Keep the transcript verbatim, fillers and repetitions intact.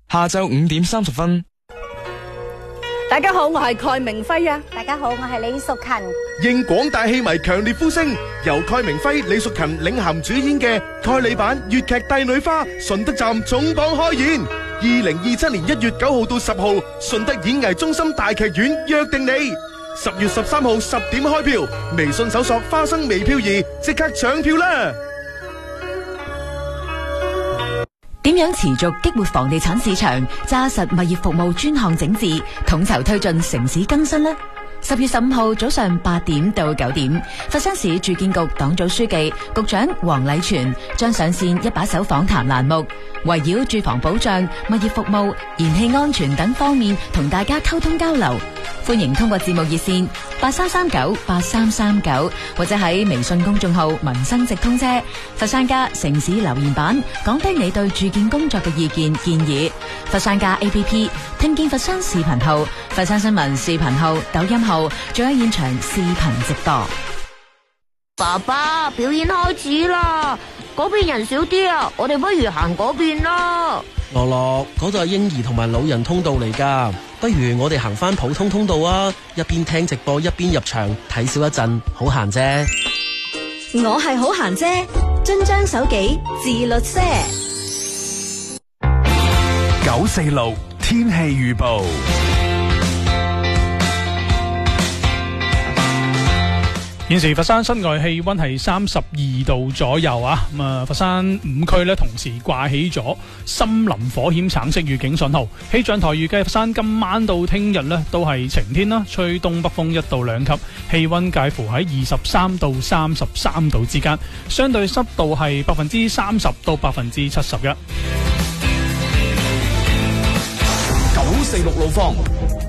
下晝五點三十分。 大家好，我係蓋明輝啊！ 大家好，我係李淑勤。 應廣大戲迷強烈呼聲，由蓋明輝、李淑勤領銜主演嘅蓋里版粵劇《帝女花》順德站總榜開演，二零二七年一月九號到十號，順德演藝中心大劇院約定你。十月十三號十點開票，微信搜索花生微票兒，即刻搶票啦！ 點樣持續激活房地產市場，紮實物業服務專項整治，統籌推進城市更新呢？十月十五號早上八點到九點，佛山市住建局黨組書記、局長黃禮全將上線一把手訪談欄目，圍繞住房保障、物業服務、燃氣安全等方面同大家溝通交流。歡迎通過節目熱線八三三九八三三九，或者喺微信公眾號民生直通車佛山家城市留言板講低你對住建工作嘅意見建議。佛山家 A P P 聽見佛山視頻號、佛山新聞視頻號、抖音號，仲有現場視頻直播。 爸爸，表演開始啦，嗰邊人少啲啊，我哋不如行嗰邊啦。 樂樂，嗰度係嬰兒同埋老人通道嚟噶，不如我哋行翻普通通道啊，一邊聽直播一邊入場睇少一陣，好閒啫。 我係好閒啫，遵章守紀，自律些。 九四六天氣預報。 現時佛山室外氣溫係三十二度左右啊，咁啊佛山五區呢同時掛起咗森林火險橙色預警信號。氣象台預計佛山今晚到聽日呢都係晴天啦，吹東北風一到兩級，氣溫介乎喺二十三到三十三度之間，相對濕度係百分之三十到百分之七十一。 九四六路況。